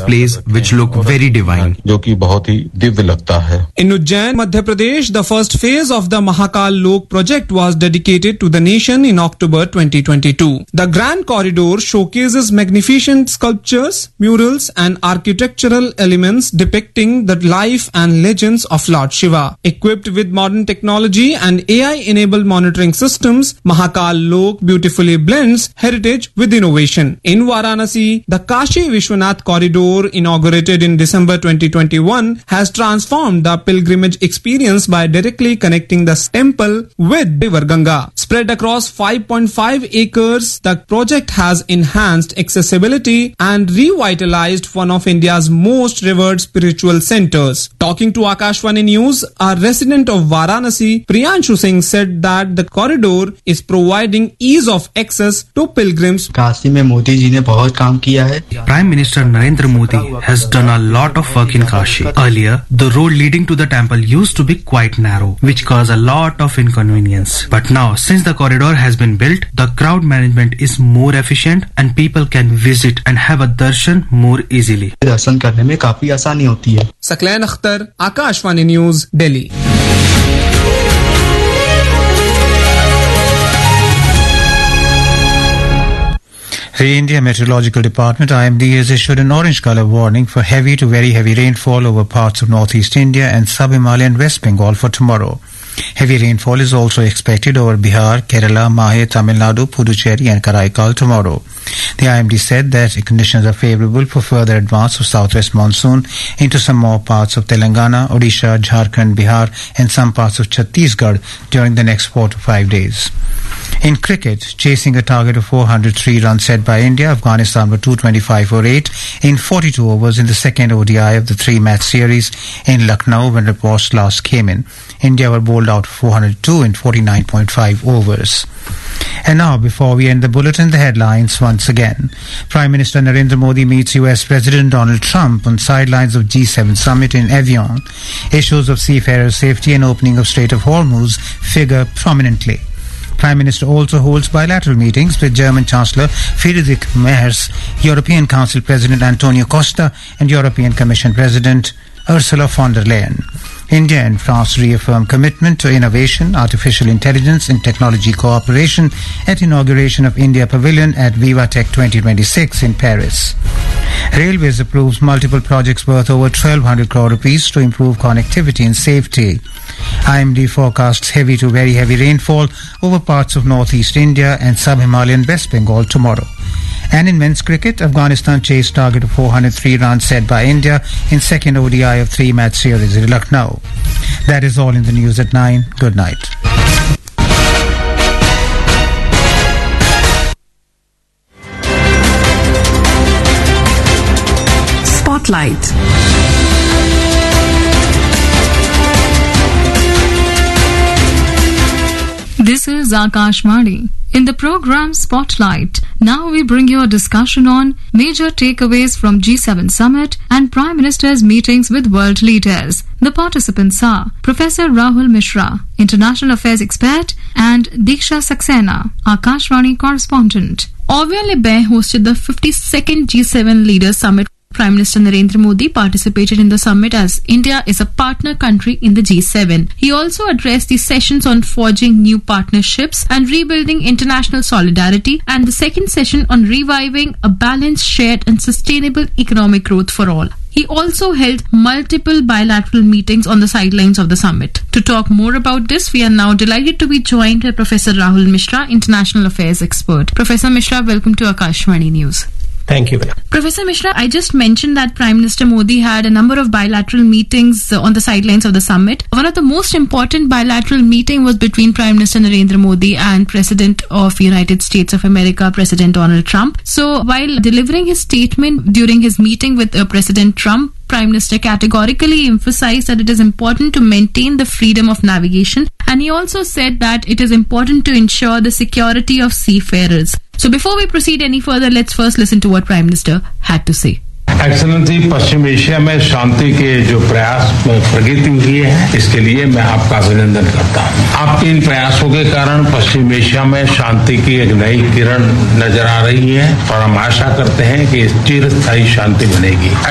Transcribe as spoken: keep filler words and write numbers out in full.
displays which look very divine. जो कि बहुत ही दिव्य लगता है. In Ujjain, Madhya Pradesh, the first phase of the Mahakal Lok project was dedicated to the nation in October twenty twenty-two. The Grand Corridor showcases magnificent sculptures, murals and architectural elements depicting the life and legends of Lord Shiva. Equipped with modern technology and A I-enabled monitoring systems, Mahakal Lok beautifully blends heritage with innovation. In Varanasi, the Kashi Vishwanath Corridor, inaugurated in December twenty twenty-one, has transformed the pilgrimage experience by directly connecting the temple with River Ganga. Spread across five point five acres, the project has enhanced accessibility and revitalized one of India's most revered spiritual centers. Talking to Akashvani News, a resident of Varanasi, Priyanshu Singh, said that the corridor is providing ease of access to pilgrims. Kashi में मोदी जी ने बहुत काम किया है. Prime Minister Narendra Modi has done a lot of work in Kashi. Earlier, the road leading to the temple used to be quite narrow, which caused a lot of inconvenience. But now, since the corridor has been built, the crowd management is more efficient and people can visit and have a darshan more easily. दर्शन करने में काफी आसानी होती है. Saklan Akhtar, Akashvani News, Delhi. The India Meteorological Department I M D has issued an orange colour warning for heavy to very heavy rainfall over parts of northeast India and sub-Himalayan West Bengal for tomorrow. Heavy rainfall is also expected over Bihar, Kerala, Mahe, Tamil Nadu, Puducherry and Karaikal tomorrow. The I M D said that conditions are favourable for further advance of southwest monsoon into some more parts of Telangana, Odisha, Jharkhand, Bihar and some parts of Chhattisgarh during the next four to five days. In cricket, chasing a target of four hundred three runs set by India, Afghanistan were two twenty-five for eight in forty-two overs in the second O D I of the three-match series in Lucknow when reports last came in. India were bowled out four hundred two in forty-nine point five overs. And now, before we end the bulletin, the headlines once again. Prime Minister Narendra Modi meets U S President Donald Trump on sidelines of G seven summit in Evian. Issues of seafarer safety and opening of Strait of Hormuz figure prominently. Prime Minister also holds bilateral meetings with German Chancellor Friedrich Merz, European Council President Antonio Costa and European Commission President Ursula von der Leyen. India and France reaffirm commitment to innovation, artificial intelligence and technology cooperation at inauguration of India Pavilion at Vivatech twenty twenty-six in Paris. Railways approves multiple projects worth over twelve hundred crore rupees to improve connectivity and safety. I M D forecasts heavy to very heavy rainfall over parts of northeast India and sub-Himalayan West Bengal tomorrow. And in men's cricket, Afghanistan chased target of four hundred three runs set by India in second O D I of three-match series in Lucknow. That is all in the news at nine. Good night. Spotlight. This is Akashvani. In the program Spotlight, now we bring you a discussion on major takeaways from G seven summit and Prime Minister's meetings with world leaders. The participants are Professor Rahul Mishra, International Affairs expert, and Diksha Saxena, Akashvani correspondent. Orville Bay hosted the fifty-second G seven Leaders Summit. Prime Minister Narendra Modi participated in the summit as India is a partner country in the G seven. He also addressed the sessions on forging new partnerships and rebuilding international solidarity and the second session on reviving a balanced, shared and sustainable economic growth for all. He also held multiple bilateral meetings on the sidelines of the summit. To talk more about this, we are now delighted to be joined by Professor Rahul Mishra, International Affairs expert. Professor Mishra, welcome to Akashvani News. Thank you. Professor Mishra, I just mentioned that Prime Minister Modi had a number of bilateral meetings on the sidelines of the summit. One of the most important bilateral meeting was between Prime Minister Narendra Modi and President of United States of America, President Donald Trump. So while delivering his statement during his meeting with uh, President Trump, Prime Minister categorically emphasized that it is important to maintain the freedom of navigation, and he also said that it is important to ensure the security of seafarers. So before we proceed any further, let's first listen to what Prime Minister had to say. Excellency, Paschim Asia में शांति के जो प्रयास प्रगति हुई है, इसके लिए मैं आपका अभिनंदन करता हूँ। आपके इन प्रयासों के कारण पश्चिम एशिया में शांति की एक नई किरण नजर आ रही है और हम आशा करते हैं कि चिरस्थायी शांति बनेगी।